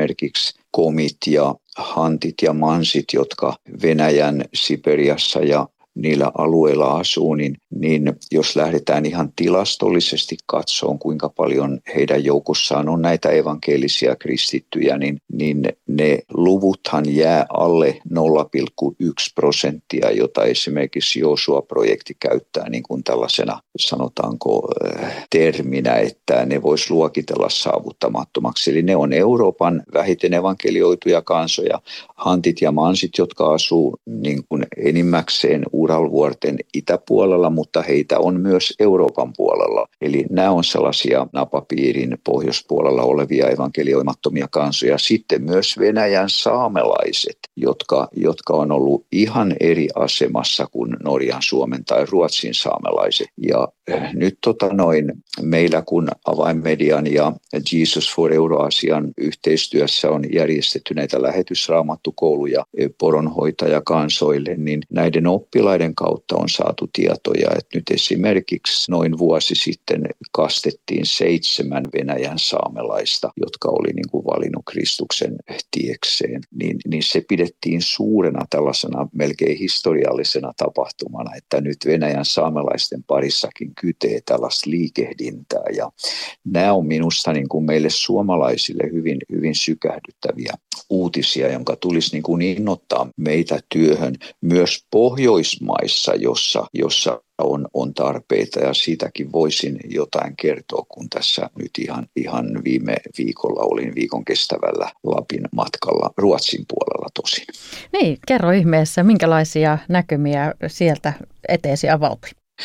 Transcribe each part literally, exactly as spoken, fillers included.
esimerkiksi komit ja hantit ja mansit, jotka Venäjän Siperiassa ja niillä alueilla asuu, niin, niin jos lähdetään ihan tilastollisesti katsomaan, kuinka paljon heidän joukossaan on näitä evankelisia kristittyjä, niin, niin ne luvuthan jää alle nolla pilkku yksi prosenttia, jota esimerkiksi Joosua-projekti käyttää niin kuin tällaisena, sanotaanko, terminä, että ne vois luokitella saavuttamattomaksi. Eli ne on Euroopan vähiten evankelioituja kansoja, hantit ja mansit, jotka asuu niin kuin enimmäkseen Uralvuorten itäpuolella, mutta heitä on myös Euroopan puolella. Eli nämä on sellaisia napapiirin pohjoispuolella olevia evankelioimattomia kansoja. Sitten myös Venäjän saamelaiset, jotka, jotka on ollut ihan eri asemassa kuin Norjan, Suomen tai Ruotsin saamelaiset. Ja nyt tota noin, meillä kun Avainmedian ja Jesus for Euroasian yhteistyössä on järjestetty näitä lähetysraamattukouluja poronhoitajakansoille, niin näiden oppilaiden kautta on saatu tietoja, että nyt esimerkiksi noin vuosi sitten kastettiin seitsemän Venäjän saamelaista, jotka oli niin kuin valinnut Kristuksen tiekseen, niin, niin se pidettiin suurena tällaisena melkein historiallisena tapahtumana, että nyt Venäjän saamelaisten parissakin kytee tällaista liikehdintää, ja nämä on minusta niin kuin meille suomalaisille hyvin, hyvin sykähdyttäviä uutisia, jonka tulisi niin kuin innoittaa meitä työhön myös Pohjoismaissa, jossa, jossa on, on tarpeita, ja siitäkin voisin jotain kertoa, kun tässä nyt ihan, ihan viime viikolla olin viikon kestävällä Lapin matkalla Ruotsin puolella tosin. Niin, kerro ihmeessä, minkälaisia näkymiä sieltä eteesi avautui?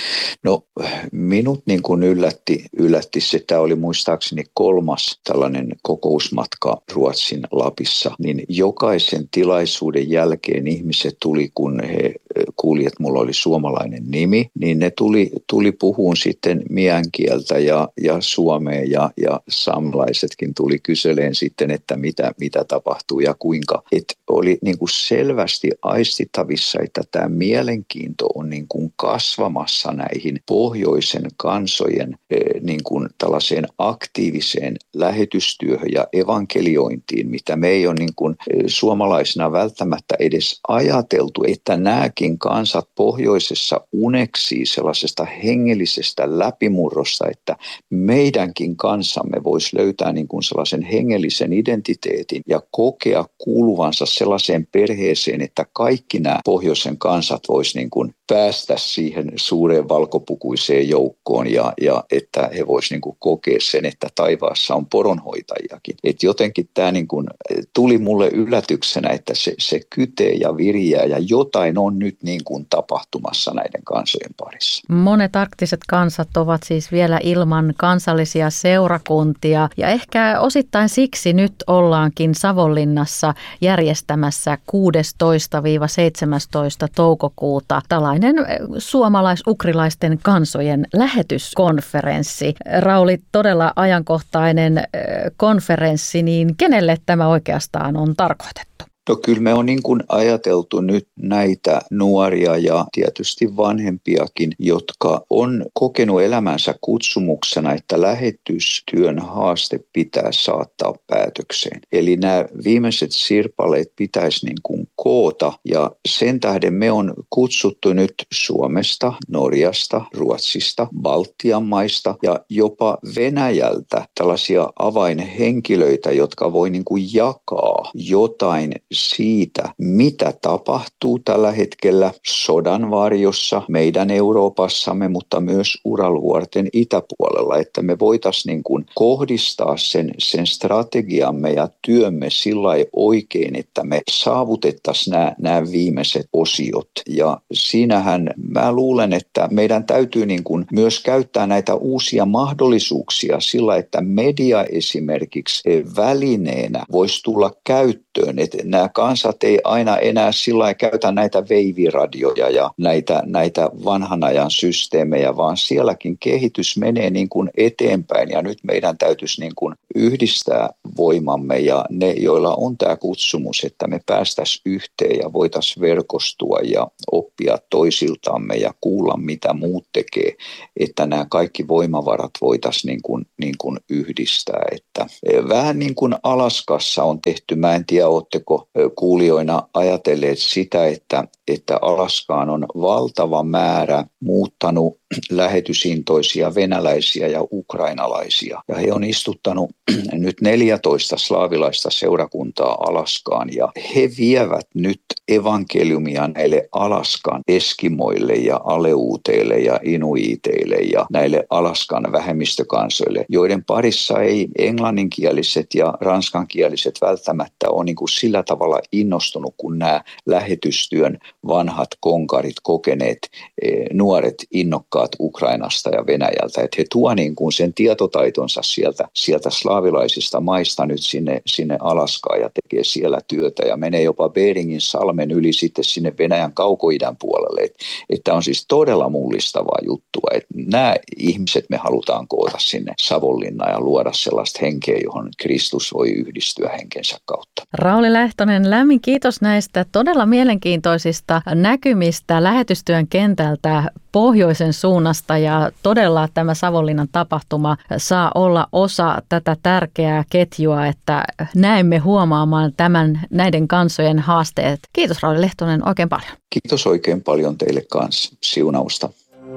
No minut niin kuin yllätti, yllätti se, tämä oli muistaakseni kolmas tällainen kokousmatka Ruotsin Lapissa, niin jokaisen tilaisuuden jälkeen ihmiset tuli, kun he kuuli, että mulla oli suomalainen nimi, niin ne tuli, tuli puhuun sitten miänkieltä ja, ja suomea ja, ja saamelaisetkin tuli kyseleen sitten, että mitä, mitä tapahtuu ja kuinka. Et oli niin kuin selvästi aistittavissa, että tämä mielenkiinto on niin kuin kasvamassa näihin pohjoisen kansojen niin kuin tällaiseen aktiiviseen lähetystyöhön ja evankeliointiin, mitä me ei ole niin kuin suomalaisina välttämättä edes ajateltu, että nämäkin kansat pohjoisessa uneksii sellaisesta hengellisestä läpimurrosta, että meidänkin kansamme voisi löytää niin kuin sellaisen hengellisen identiteetin ja kokea kuuluvansa sellaiseen perheeseen, että kaikki nämä pohjoisen kansat voisi niin kuin päästä siihen suureen valkopukuiseen joukkoon ja, ja että he voisivat niin kuin kokea sen, että taivaassa on poronhoitajiakin. Et jotenkin tämä niin kuin tuli mulle yllätyksenä, että se, se kytee ja viriää ja jotain on nyt niin kuin tapahtumassa näiden kansojen parissa. Monet arktiset kansat ovat siis vielä ilman kansallisia seurakuntia ja ehkä osittain siksi nyt ollaankin Savonlinnassa järjestämässä kuudestoista seitsemästoista toukokuuta tällainen suomalais-ukrilaisten kansojen lähetyskonferenssi. Rauli, todella ajankohtainen konferenssi, niin kenelle tämä oikeastaan on tarkoitettu? No kyllä me on niin kuin ajateltu nyt näitä nuoria ja tietysti vanhempiakin, jotka on kokenut elämänsä kutsumuksena, että lähetystyön haaste pitää saattaa päätökseen. Eli nämä viimeiset sirpaleet pitäisi niin kuin koota ja sen tähden me on kutsuttu nyt Suomesta, Norjasta, Ruotsista, Baltian maista ja jopa Venäjältä tällaisia avainhenkilöitä, jotka voi niin kuin jakaa jotain siitä, mitä tapahtuu tällä hetkellä sodan varjossa meidän Euroopassamme, mutta myös Uralvuorten itäpuolella, että me voitaisiin niin kuin kohdistaa sen, sen strategiamme ja työmme sillä oikein, että me saavutettaisiin nämä, nämä viimeiset osiot. Ja siinähän mä luulen, että meidän täytyy niin kuin myös käyttää näitä uusia mahdollisuuksia sillä, että media esimerkiksi välineenä voisi tulla käyttöön, että nämä kansat ei aina enää sillä lailla käytä näitä veiviradioja ja näitä, näitä vanhan ajan systeemejä, vaan sielläkin kehitys menee niin kuin eteenpäin ja nyt meidän täytyisi niin kuin yhdistää voimamme ja ne, joilla on tämä kutsumus, että me päästäisiin yhteen ja voitaisiin verkostua ja oppia toisiltamme ja kuulla, mitä muut tekee, että nämä kaikki voimavarat voitaisiin niin kuin, niin kuin yhdistää. Että vähän niin kuin Alaskassa on tehty, mä en tiedä, ootteko kuulijoina ajatelleet sitä, että, että Alaskaan on valtava määrä muuttanut lähetysintoisia venäläisiä ja ukrainalaisia. Ja he on istuttanut nyt neljätoista slaavilaista seurakuntaa Alaskaan ja he vievät nyt evankeliumia näille Alaskan eskimoille ja aleuuteille ja inuiteille ja näille Alaskan vähemmistökansoille, joiden parissa ei englanninkieliset ja ranskankieliset välttämättä ole niin kuin sillä tavalla innostunut kuin nämä lähetystyön vanhat konkarit, kokeneet nuoret innokkaat Ukrainasta ja Venäjältä, että he tuo niin kuin sen tietotaitonsa sieltä, sieltä slaavilaisista maista nyt sinne, sinne Alaskaan ja tekee siellä työtä ja menee jopa Beringin salmen yli sitten sinne Venäjän kaukoidän puolelle. Että että on siis todella mullistavaa juttua, että nämä ihmiset me halutaan koota sinne Savonlinnaan ja luoda sellaista henkeä, johon Kristus voi yhdistyä henkensä kautta. Rauli Lehtonen, lämmin kiitos näistä todella mielenkiintoisista näkymistä lähetystyön kentältä pohjoisen suunnasta ja todella tämä Savonlinnan tapahtuma saa olla osa tätä tärkeää ketjua, että näemme huomaamaan tämän näiden kansojen haasteet. Kiitos Rauli Lehtonen oikein paljon. Kiitos oikein paljon teille kanssa. Siunausta.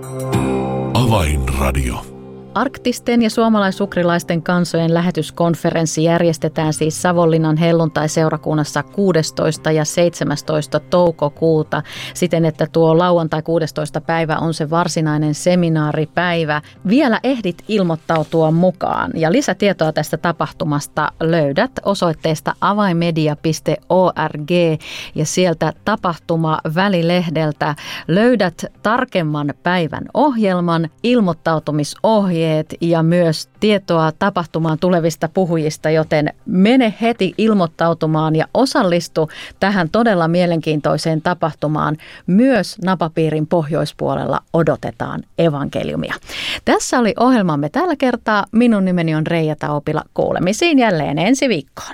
Avainradio. Arktisten ja suomalais-ukrilaisten kansojen lähetyskonferenssi järjestetään siis Savonlinnan helluntai-seurakunnassa kuudestoista ja seitsemästoista toukokuuta siten, että tuo lauantai kuudestoista päivä on se varsinainen seminaaripäivä. Vielä ehdit ilmoittautua mukaan ja lisätietoa tästä tapahtumasta löydät osoitteesta avainmedia piste org ja sieltä tapahtuma-välilehdeltä löydät tarkemman päivän ohjelman, ilmoittautumisohjeet ja myös tietoa tapahtumaan tulevista puhujista, joten mene heti ilmoittautumaan ja osallistu tähän todella mielenkiintoiseen tapahtumaan. Myös napapiirin pohjoispuolella odotetaan evankeliumia. Tässä oli ohjelmamme tällä kertaa. Minun nimeni on Reija Taupila. Kuulemisiin jälleen ensi viikkoon.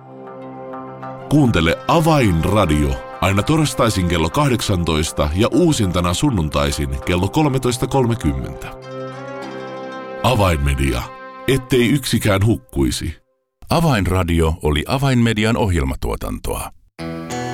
Kuuntele Avainradio aina torstaisin kello kahdeksantoista ja uusintana sunnuntaisin kello kolmetoista kolmekymmentä. Avainmedia, ettei yksikään hukkuisi. Avainradio oli Avainmedian ohjelmatuotantoa.